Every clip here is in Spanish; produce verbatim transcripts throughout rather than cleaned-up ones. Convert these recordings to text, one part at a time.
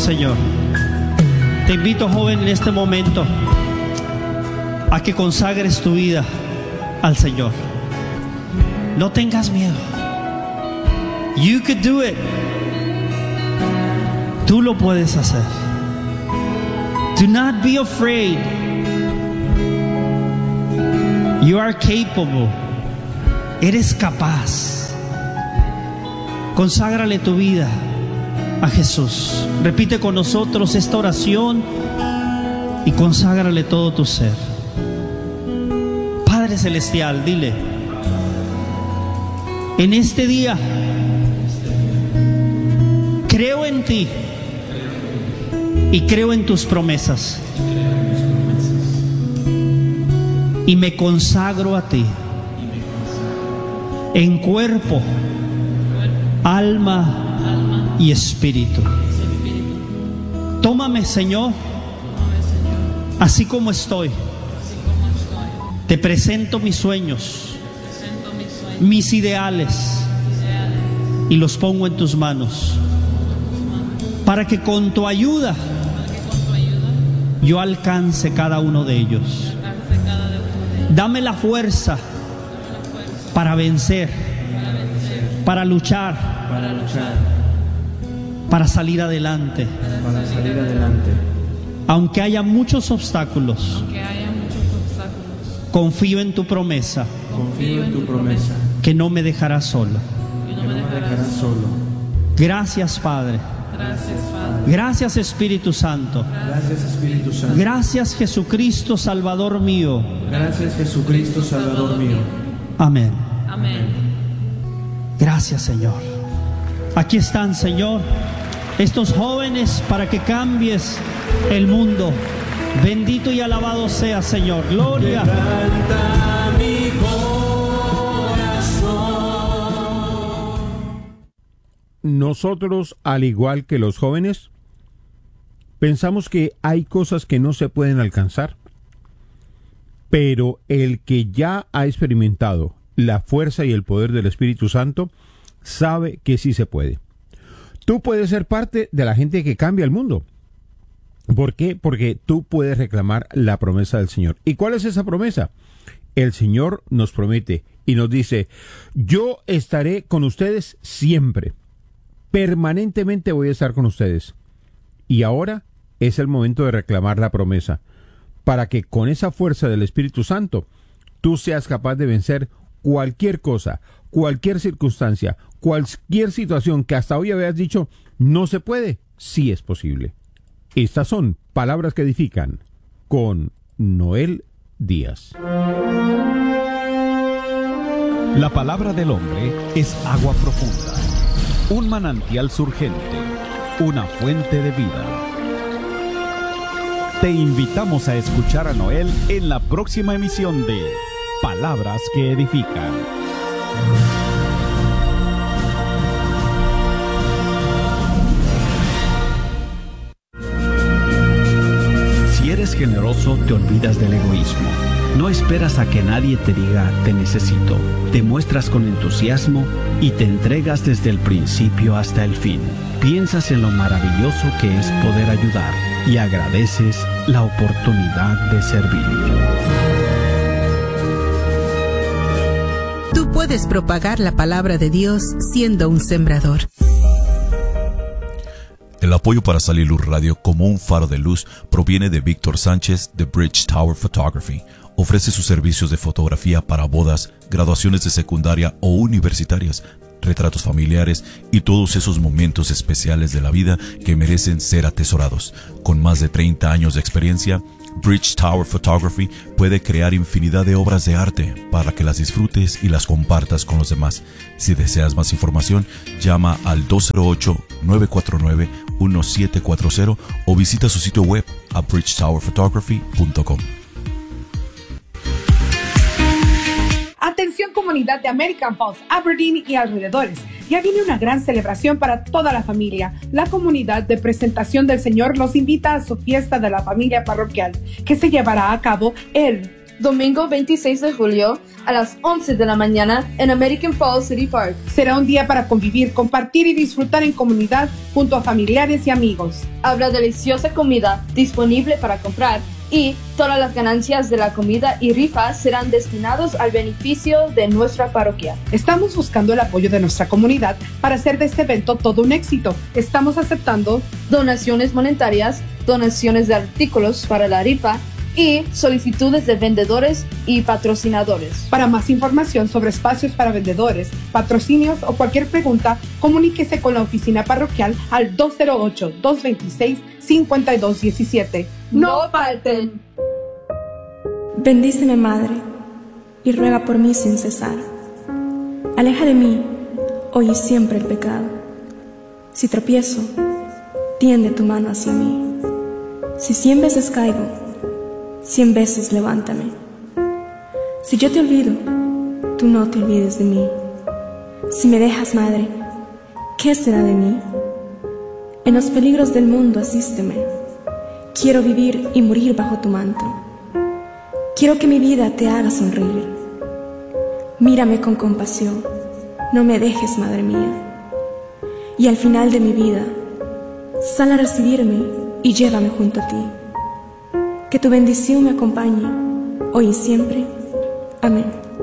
Señor. Te invito, joven, en este momento a que consagres tu vida al Señor. No tengas miedo. You could do it. Tú lo puedes hacer. Do not be afraid. You are capable. Eres capaz. Conságrale tu vida a Jesús. Repite con nosotros esta oración y conságrale todo tu ser. Padre Celestial, dile: en este día creo en ti y creo en tus promesas y me consagro a ti en cuerpo, alma y espíritu. Tómame, Señor, así como estoy. Te presento mis sueños, mis ideales, y los pongo en tus manos, para que con tu ayuda yo alcance cada uno de ellos. Dame la fuerza para vencer, para luchar, para luchar, para salir adelante, para salir adelante. Aunque haya muchos obstáculos, Aunque haya muchos obstáculos, confío en tu promesa, confío en tu promesa, que no me dejarás solo. que no que me no me dejarás dejarás solo. solo. Gracias, Padre. Gracias, Padre. Gracias, Espíritu Santo. Gracias, Espíritu Santo. Gracias, Jesucristo, Salvador mío. Gracias, Jesucristo, Salvador mío. Amén. Amén. Gracias, Señor. Aquí están, Señor, estos jóvenes para que cambies el mundo. Bendito y alabado sea, Señor. Gloria. Canta mi corazón. Nosotros, al igual que los jóvenes, pensamos que hay cosas que no se pueden alcanzar, pero el que ya ha experimentado la fuerza y el poder del Espíritu Santo sabe que sí se puede. Tú puedes ser parte de la gente que cambia el mundo. ¿Por qué? Porque tú puedes reclamar la promesa del Señor. ¿Y cuál es esa promesa? El Señor nos promete y nos dice: yo estaré con ustedes siempre. Permanentemente voy a estar con ustedes. Y ahora es el momento de reclamar la promesa, para que con esa fuerza del Espíritu Santo tú seas capaz de vencer cualquier cosa, cualquier circunstancia, cualquier situación que hasta hoy habías dicho no se puede. Sí es posible. Estas son Palabras que Edifican con Noel Díaz. La palabra del hombre es agua profunda, un manantial surgente, una fuente de vida. Te invitamos a escuchar a Noel en la próxima emisión de Palabras que Edifican. Si eres generoso, te olvidas del egoísmo. No esperas a que nadie te diga te necesito. Te muestras con entusiasmo y te entregas desde el principio hasta el fin. Piensas en lo maravilloso que es poder ayudar y agradeces la oportunidad de servir. Tú puedes propagar la palabra de Dios siendo un sembrador. El apoyo para Saliluz Radio como un faro de luz proviene de Víctor Sánchez de Bridge Tower Photography. Ofrece sus servicios de fotografía para bodas, graduaciones de secundaria o universitarias, retratos familiares y todos esos momentos especiales de la vida que merecen ser atesorados. Con más de treinta años de experiencia, Bridge Tower Photography puede crear infinidad de obras de arte para que las disfrutes y las compartas con los demás. Si deseas más información, llama al dos cero ocho, nueve cuatro nueve, uno siete cuatro cero o visita su sitio web a bridge tower photography punto com. Atención, comunidad de American Falls, Aberdeen y alrededores. Ya viene una gran celebración para toda la familia. La comunidad de Presentación del Señor los invita a su fiesta de la familia parroquial, que se llevará a cabo el domingo veintiséis de julio a las once de la mañana en American Falls City Park. Será un día para convivir, compartir y disfrutar en comunidad junto a familiares y amigos. Habrá deliciosa comida disponible para comprar y todas las ganancias de la comida y rifas serán destinados al beneficio de nuestra parroquia. Estamos buscando el apoyo de nuestra comunidad para hacer de este evento todo un éxito. Estamos aceptando donaciones monetarias, donaciones de artículos para la rifa y solicitudes de vendedores y patrocinadores. Para más información sobre espacios para vendedores, patrocinios o cualquier pregunta, comuníquese con la oficina parroquial al dos cero ocho, dos dos seis, cinco dos uno siete. ¡No falten! Bendíceme, Madre, y ruega por mí sin cesar. Aleja de mí, hoy y siempre, el pecado. Si tropiezo, tiende tu mano hacia mí. Si cien veces caigo, cien veces levántame. Si yo te olvido, tú no te olvides de mí. Si me dejas, Madre, ¿qué será de mí? En los peligros del mundo asísteme. Quiero vivir y morir bajo tu manto. Quiero que mi vida te haga sonreír. Mírame con compasión, no me dejes, Madre mía. Y al final de mi vida, sal a recibirme y llévame junto a ti. Que tu bendición me acompañe, hoy y siempre. Amén.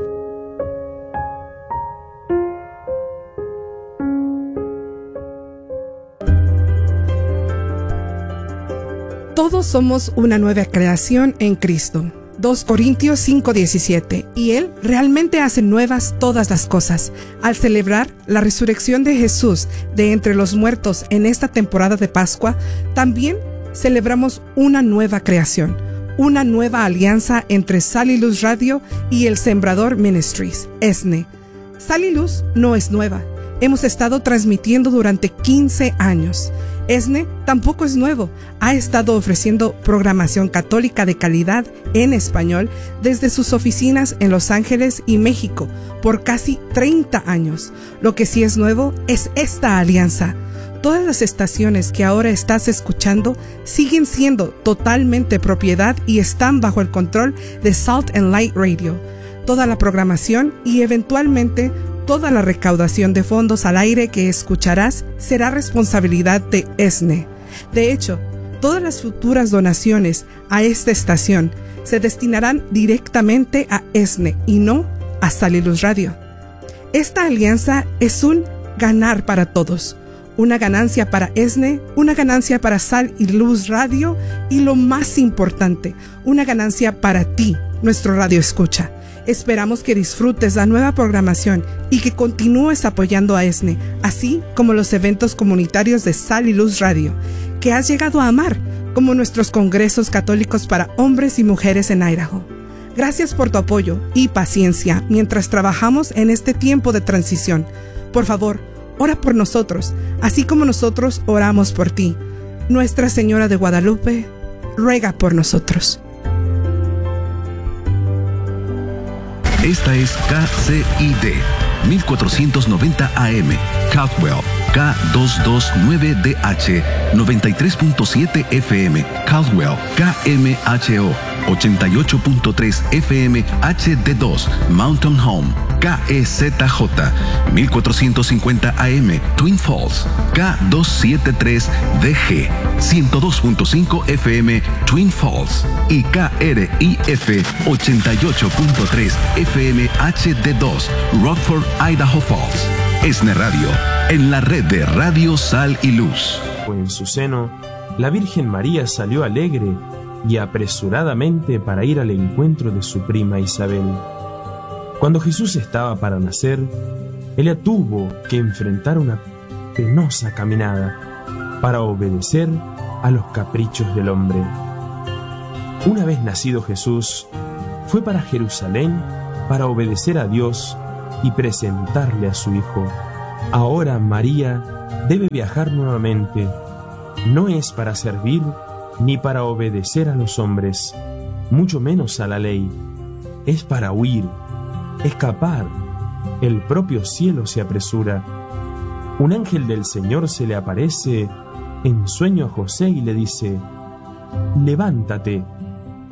Todos somos una nueva creación en Cristo. dos Corintios cinco diecisiete. Y Él realmente hace nuevas todas las cosas. Al celebrar la resurrección de Jesús de entre los muertos en esta temporada de Pascua, también celebramos una nueva creación, una nueva alianza entre Sal y Luz Radio y El Sembrador Ministries, E S N E. Sal y Luz no es nueva. Hemos estado transmitiendo durante quince años. E S N E tampoco es nuevo. Ha estado ofreciendo programación católica de calidad en español desde sus oficinas en Los Ángeles y México por casi treinta años. Lo que sí es nuevo es esta alianza. Todas las estaciones que ahora estás escuchando siguen siendo totalmente propiedad y están bajo el control de Salt and Light Radio. Toda la programación y eventualmente toda la recaudación de fondos al aire que escucharás será responsabilidad de E S N E. De hecho, todas las futuras donaciones a esta estación se destinarán directamente a E S N E y no a Sal y Luz Radio. Esta alianza es un ganar para todos. Una ganancia para E S N E, una ganancia para Sal y Luz Radio y lo más importante, una ganancia para ti, nuestro radio escucha. Esperamos que disfrutes la nueva programación y que continúes apoyando a E S N E, así como los eventos comunitarios de Sal y Luz Radio, que has llegado a amar, como nuestros congresos católicos para hombres y mujeres en Idaho. Gracias por tu apoyo y paciencia mientras trabajamos en este tiempo de transición. Por favor, ora por nosotros, así como nosotros oramos por ti. Nuestra Señora de Guadalupe, ruega por nosotros. Esta es K C I D, mil cuatrocientos noventa A M, Caldwell, K doscientos veintinueve D H, noventa y tres punto siete F M, Caldwell, K M H O, ochenta y ocho punto tres F M H D dos, Mountain Home, K E Z J, mil cuatrocientos cincuenta A M, Twin Falls, K doscientos setenta y tres D G, ciento dos punto cinco F M, Twin Falls, y K R I F ochenta y ocho punto tres F M H D dos, Rockford, Idaho Falls. E S N E Radio, en la red de Radio Sal y Luz. En su seno, la Virgen María salió alegre y apresuradamente para ir al encuentro de su prima Isabel. Cuando Jesús estaba para nacer, ella tuvo que enfrentar una penosa caminada para obedecer a los caprichos del hombre. Una vez nacido Jesús, fue para Jerusalén para obedecer a Dios y presentarle a su Hijo. Ahora María debe viajar nuevamente. No es para servir ni para obedecer a los hombres, mucho menos a la ley. Es para huir, escapar. El propio cielo se apresura. Un ángel del Señor se le aparece en sueño a José y le dice: levántate,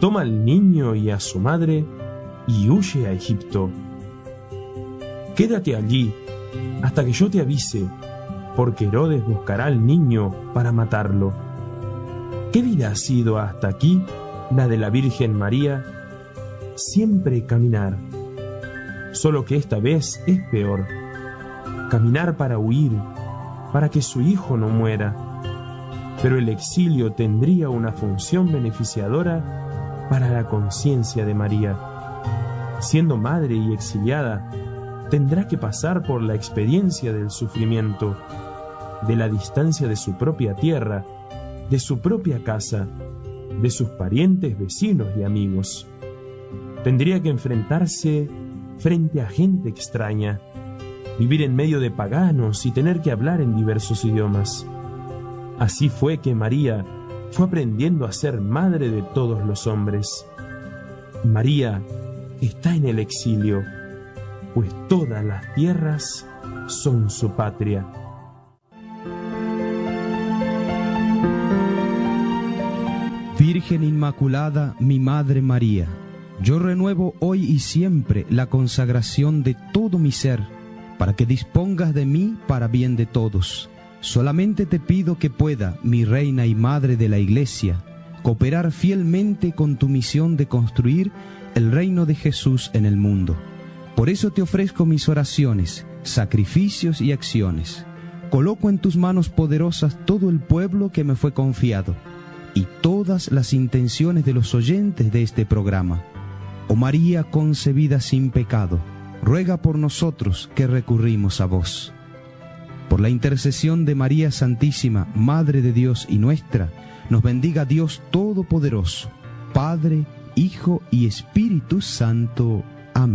toma al niño y a su madre y huye a Egipto. Quédate allí hasta que yo te avise, porque Herodes buscará al niño para matarlo. ¿Qué vida ha sido hasta aquí la de la Virgen María? Siempre caminar, solo que esta vez es peor. Caminar para huir, para que su hijo no muera. Pero el exilio tendría una función beneficiadora para la conciencia de María. Siendo madre y exiliada, tendrá que pasar por la experiencia del sufrimiento, de la distancia de su propia tierra, de su propia casa, de sus parientes, vecinos y amigos. Tendría que enfrentarse frente a gente extraña, vivir en medio de paganos y tener que hablar en diversos idiomas. Así fue que María fue aprendiendo a ser madre de todos los hombres. María está en el exilio, pues todas las tierras son su patria. Virgen Inmaculada, mi Madre María, yo renuevo hoy y siempre la consagración de todo mi ser, para que dispongas de mí para bien de todos. Solamente te pido que pueda, mi Reina y Madre de la Iglesia, cooperar fielmente con tu misión de construir el reino de Jesús en el mundo. Por eso te ofrezco mis oraciones, sacrificios y acciones. Coloco en tus manos poderosas todo el pueblo que me fue confiado y todas las intenciones de los oyentes de este programa. Oh María concebida sin pecado, ruega por nosotros que recurrimos a vos. Por la intercesión de María Santísima, Madre de Dios y nuestra, nos bendiga Dios Todopoderoso, Padre, Hijo y Espíritu Santo.